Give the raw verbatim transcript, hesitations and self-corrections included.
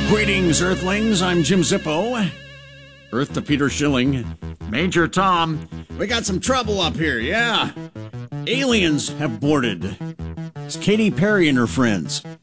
Greetings, Earthlings. I'm Jim Zippo. Earth to Peter Schilling. Major Tom. We got some trouble up here, yeah. Aliens have boarded. It's Katy Perry and her friends.